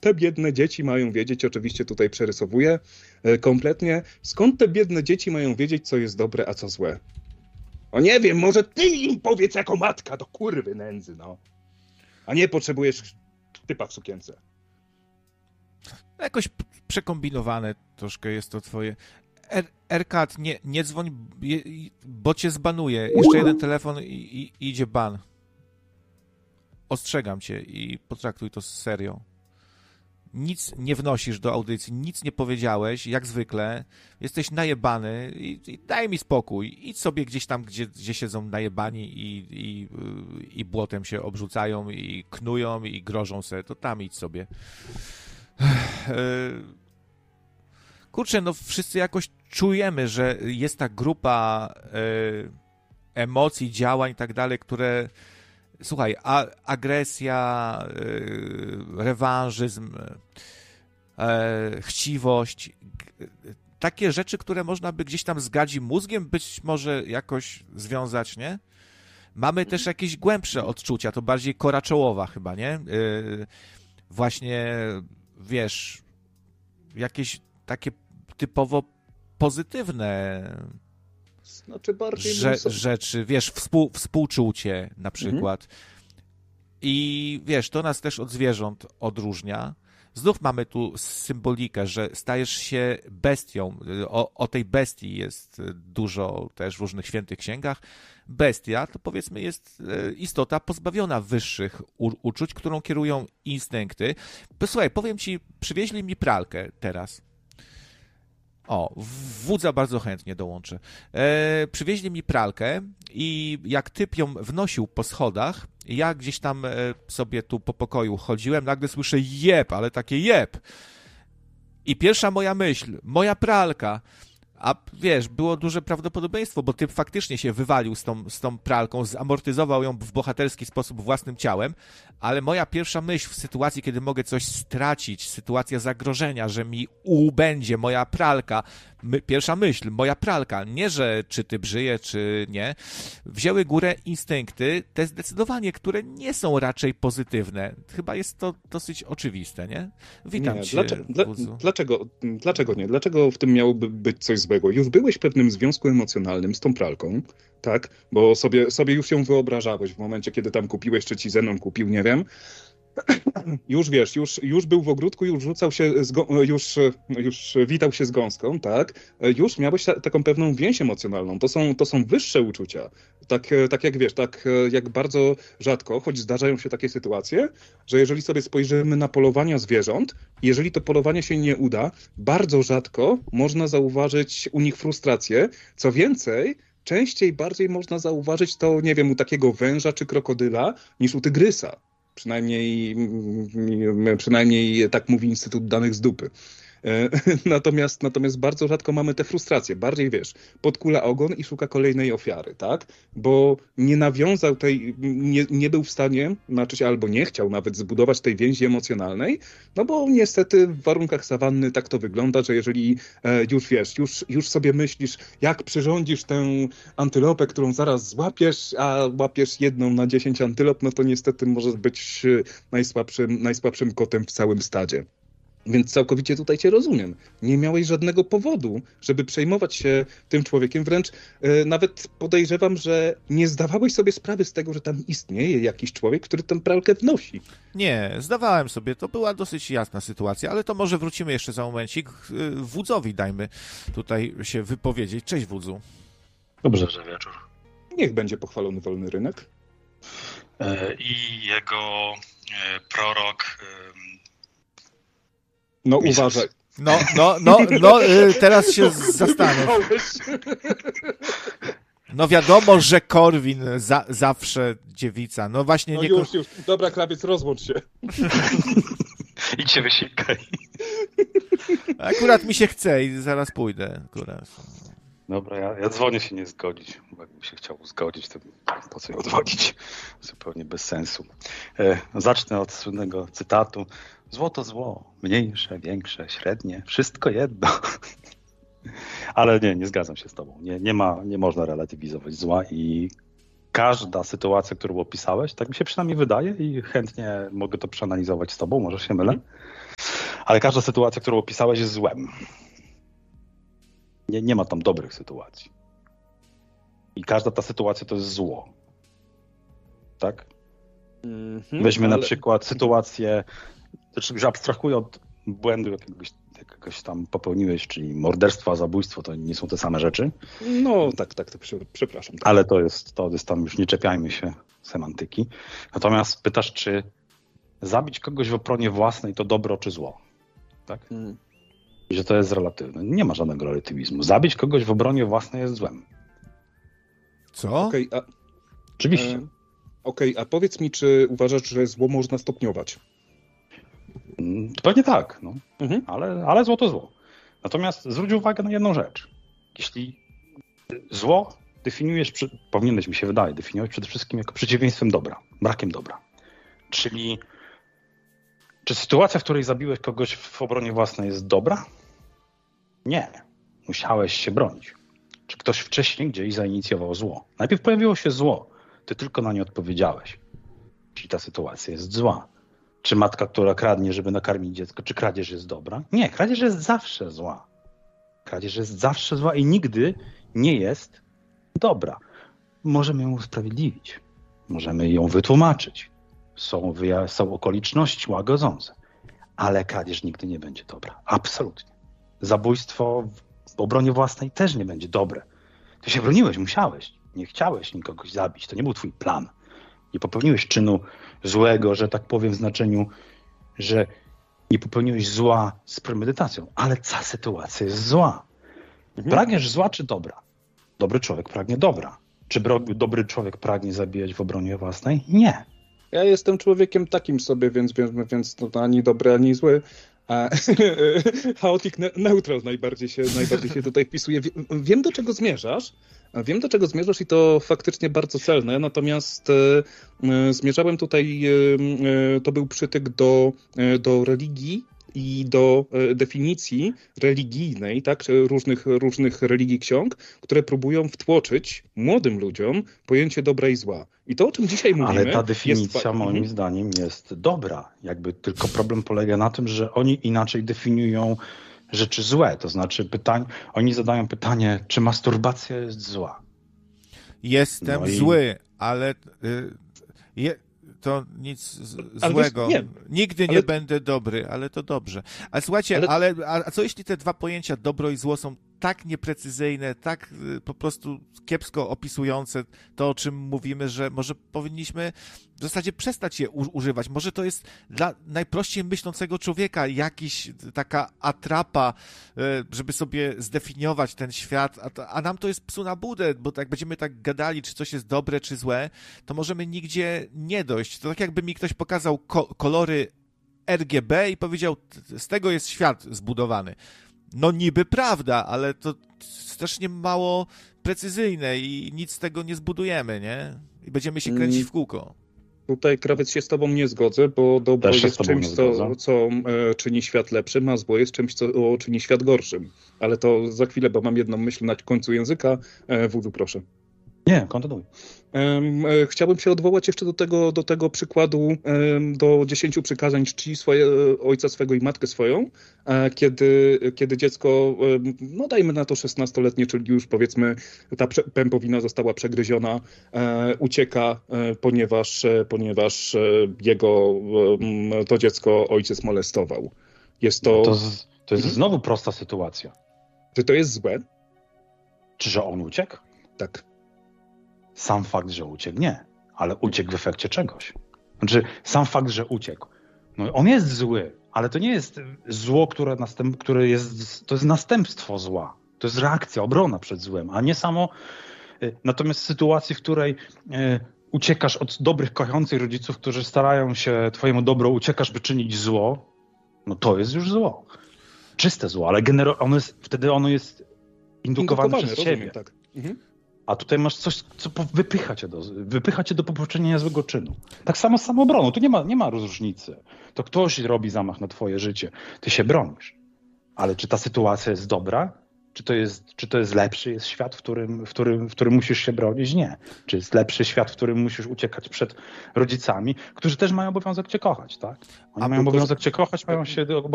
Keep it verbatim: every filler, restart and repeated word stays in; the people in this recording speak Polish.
te biedne dzieci mają wiedzieć, oczywiście tutaj przerysowuję kompletnie, skąd te biedne dzieci mają wiedzieć, co jest dobre, a co złe? O nie wiem, może ty im powiedz jako matka, do kurwy nędzy, no. A nie potrzebujesz typa w sukience. Jakoś przekombinowane troszkę jest to twoje. Erkat, nie, nie dzwoń, bo cię zbanuje. Jeszcze jeden telefon i, i idzie ban. Ostrzegam cię i potraktuj to serio. Nic nie wnosisz do audycji, nic nie powiedziałeś, jak zwykle. Jesteś najebany i, i daj mi spokój. Idź sobie gdzieś tam, gdzie, gdzie siedzą najebani i, i, i błotem się obrzucają i knują i grożą se. To tam idź sobie. Kurczę, no wszyscy jakoś czujemy, że jest ta grupa emocji, działań i tak dalej, które... Słuchaj, a, agresja, yy, rewanżyzm, yy, chciwość, yy, takie rzeczy, które można by gdzieś tam z gadzim mózgiem być może jakoś związać, nie? Mamy też jakieś głębsze odczucia, to bardziej kora czołowa chyba, nie? Yy, właśnie, wiesz, jakieś takie typowo pozytywne Znaczy bardziej Rze- rzeczy, wiesz, współ, współczucie na przykład. Mhm. I wiesz, to nas też od zwierząt odróżnia. Znów mamy tu symbolikę, że stajesz się bestią. O, o tej bestii jest dużo też w różnych świętych księgach. Bestia to powiedzmy jest istota pozbawiona wyższych u- uczuć, którą kierują instynkty. Posłuchaj, powiem ci, przywieźli mi pralkę teraz. O, wódza bardzo chętnie dołączy. E, przywieźli mi pralkę i jak typ ją wnosił po schodach, ja gdzieś tam e, sobie tu po pokoju chodziłem, nagle słyszę jeb, ale takie jeb. I pierwsza moja myśl, moja pralka. A wiesz, było duże prawdopodobieństwo, bo typ faktycznie się wywalił z tą, z tą pralką, zamortyzował ją w bohaterski sposób własnym ciałem, ale moja pierwsza myśl w sytuacji, kiedy mogę coś stracić, sytuacja zagrożenia, że mi ubędzie moja pralka, my, pierwsza myśl, moja pralka, nie, że czy typ żyje, czy nie, wzięły górę instynkty, te zdecydowanie, które nie są raczej pozytywne. Chyba jest to dosyć oczywiste, nie? Witam nie, cię, dlaczego, dla, Wódzu. dlaczego, dlaczego nie? Dlaczego w tym miałoby być coś złego? Już byłeś w pewnym związku emocjonalnym z tą pralką, tak? Bo sobie, sobie już ją wyobrażałeś w momencie, kiedy tam kupiłeś, czy ci Zenon kupił, nie wiem. Już wiesz, już, już był w ogródku, już rzucał się, z go, już, już witał się z gąską, tak? Już miałeś ta, taką pewną więź emocjonalną. To są, to są wyższe uczucia. Tak, tak jak wiesz, tak jak bardzo rzadko, choć zdarzają się takie sytuacje, że jeżeli sobie spojrzymy na polowania zwierząt, jeżeli to polowanie się nie uda, bardzo rzadko można zauważyć u nich frustrację. Co więcej, częściej bardziej można zauważyć to, nie wiem, u takiego węża czy krokodyla, niż u tygrysa. Przynajmniej, przynajmniej tak mówi Instytut Danych z Dupy. Natomiast, natomiast bardzo rzadko mamy te frustracje. Bardziej, wiesz, podkula ogon i szuka kolejnej ofiary, tak? Bo nie nawiązał tej, nie, nie był w stanie, znaczy się albo nie chciał nawet zbudować tej więzi emocjonalnej, no bo niestety w warunkach sawanny tak to wygląda, że jeżeli już wiesz, już, już sobie myślisz, jak przyrządzisz tę antylopę, którą zaraz złapiesz, a łapiesz jedną na dziesięć antylop, no to niestety możesz być najsłabszym, najsłabszym kotem w całym stadzie. Więc całkowicie tutaj cię rozumiem. Nie miałeś żadnego powodu, żeby przejmować się tym człowiekiem. Wręcz yy, nawet podejrzewam, że nie zdawałeś sobie sprawy z tego, że tam istnieje jakiś człowiek, który tę pralkę wnosi. Nie, zdawałem sobie. To była dosyć jasna sytuacja, ale to może wrócimy jeszcze za momencik. Wódzowi dajmy tutaj się wypowiedzieć. Cześć, Wódzu. Dobrze, że wieczór. Niech będzie pochwalony wolny rynek. Yy, I jego yy, prorok... Yy, No Mises. Uważaj. No, no, no, no, teraz się zastanów. No wiadomo, że Korwin za, zawsze dziewica. No właśnie no nie... już, już. Dobra, krawiec, rozłącz się. Idź się wysikaj. Akurat mi się chce i zaraz pójdę. Akurat. Dobra, ja, ja dzwonię się nie zgodzić. Bo jakbym się chciał zgodzić, to po co ją odwodzić? Zupełnie bez sensu. E, zacznę od słynnego cytatu. Zło to zło. Mniejsze, większe, średnie. Wszystko jedno. Ale nie, nie zgadzam się z tobą. Nie, nie, ma, nie można relatywizować zła i każda sytuacja, którą opisałeś, tak mi się przynajmniej wydaje i chętnie mogę to przeanalizować z tobą, może się mylę, Ale każda sytuacja, którą opisałeś, jest złem. Nie, nie ma tam dobrych sytuacji. I każda ta sytuacja to jest zło. Tak? Mm-hmm, Weźmy ale... na przykład sytuację, znaczy już abstrahuję od błędu jakiegoś, jakiegoś tam popełniłeś, czyli morderstwo, zabójstwo, to nie są te same rzeczy. No tak, tak, to przepraszam. Tak. Ale to jest, to jest tam, już nie czepiajmy się semantyki. Natomiast pytasz, czy zabić kogoś w obronie własnej to dobro czy zło? Tak? Mm. I że to jest relatywne. Nie ma żadnego relatywizmu. Zabić kogoś w obronie własnej jest złem. Co? Okay, a... Oczywiście. E... Okej, okay, a powiedz mi, czy uważasz, że zło można stopniować? Pewnie tak, no. Mhm. ale, ale zło to zło. Natomiast zwróć uwagę na jedną rzecz. Jeśli zło definiujesz, powinieneś, mi się wydaje, definiować przede wszystkim jako przeciwieństwem dobra, brakiem dobra. Czyli czy sytuacja, w której zabiłeś kogoś w obronie własnej jest dobra? Nie. Musiałeś się bronić. Czy ktoś wcześniej gdzieś zainicjował zło? Najpierw pojawiło się zło. Ty tylko na nie odpowiedziałeś. Czyli ta sytuacja jest zła. Czy matka, która kradnie, żeby nakarmić dziecko, czy kradzież jest dobra? Nie, kradzież jest zawsze zła. Kradzież jest zawsze zła i nigdy nie jest dobra. Możemy ją usprawiedliwić. Możemy ją wytłumaczyć. Są, wyja- są okoliczności łagodzące. Ale kradzież nigdy nie będzie dobra. Absolutnie. Zabójstwo w obronie własnej też nie będzie dobre. Ty się broniłeś, musiałeś. Nie chciałeś nikogo zabić. To nie był twój plan. Nie popełniłeś czynu złego, że tak powiem, w znaczeniu, że nie popełniłeś zła z premedytacją. Ale ta sytuacja jest zła. Mhm. Pragniesz zła czy dobra? Dobry człowiek pragnie dobra. Czy bro- dobry człowiek pragnie zabijać w obronie własnej? Nie. Ja jestem człowiekiem takim sobie, więc, więc, więc to ani dobry, ani zły. A chaotic neutral najbardziej się, najbardziej się tutaj wpisuje. Wiem, do czego zmierzasz. Wiem, do czego zmierzasz i to faktycznie bardzo celne, natomiast e, zmierzałem tutaj, e, to był przytyk do, e, do religii i do e, definicji religijnej, tak, różnych, różnych religii ksiąg, które próbują wtłoczyć młodym ludziom pojęcie dobra i zła. I to, o czym dzisiaj mówimy... Ale ta definicja jest... moim mhm. zdaniem jest dobra. Jakby tylko problem polega na tym, że oni inaczej definiują rzeczy złe. To znaczy pytań, oni zadają pytanie, czy masturbacja jest zła? Jestem no i... zły, ale y, je, to nic z, złego. Nie, Nigdy ale... nie będę dobry, ale to dobrze. A słuchajcie, ale, ale a co jeśli te dwa pojęcia dobro i zło są tak nieprecyzyjne, tak y, po prostu kiepsko opisujące to, o czym mówimy, że może powinniśmy w zasadzie przestać je u- używać. Może to jest dla najprościej myślącego człowieka jakiś taka atrapa, y, żeby sobie zdefiniować ten świat, a, to, a nam to jest psu na budę, bo jak będziemy tak gadali, czy coś jest dobre, czy złe, to możemy nigdzie nie dojść. To tak jakby mi ktoś pokazał ko- kolory R G B i powiedział, z tego jest świat zbudowany. No niby prawda, ale to strasznie mało precyzyjne i nic z tego nie zbudujemy, nie? I będziemy się kręcić w kółko. Tutaj, Krawiec, się z tobą nie zgodzę, bo dobro jest czymś, co, co e, czyni świat lepszym, a zło jest czymś, co o, czyni świat gorszym. Ale to za chwilę, bo mam jedną myśl na końcu języka. E, Wudu, proszę. Nie, kontynuuj. Chciałbym się odwołać jeszcze do tego, do tego przykładu, do dziesięciu przykazań czci swoje, ojca swego i matkę swoją, kiedy, kiedy dziecko, no dajmy na to szesnastoletnie, czyli już powiedzmy ta pępowina została przegryziona, ucieka, ponieważ, ponieważ jego, to dziecko ojciec molestował. Jest to... To, z, to jest znowu prosta sytuacja. Czy to jest złe? Czy że on uciekł? Tak. Sam fakt, że uciekł, nie. Ale uciekł w efekcie czegoś. Znaczy, sam fakt, że uciekł. No, on jest zły, ale to nie jest zło, które, następ, które jest... To jest następstwo zła. To jest reakcja, obrona przed złem, a nie samo... Natomiast w sytuacji, w której e, uciekasz od dobrych, kochających rodziców, którzy starają się twojemu dobro, uciekasz, by czynić zło, no to jest już zło. Czyste zło, ale genero- ono jest, wtedy ono jest indukowane, indukowane przez rozumiem, ciebie. Tak. Mhm. A tutaj masz coś, co wypycha cię do, wypycha cię do popełnienia złego czynu. Tak samo z samoobroną. Tu nie ma, nie ma różnicy. To ktoś robi zamach na twoje życie. Ty się bronisz. Ale czy ta sytuacja jest dobra? Czy to jest, czy to jest lepszy jest świat, w którym, w, którym, w którym musisz się bronić? Nie. Czy jest lepszy świat, w którym musisz uciekać przed rodzicami, którzy też mają obowiązek cię kochać, tak? Oni A mają to, obowiązek cię kochać, mają się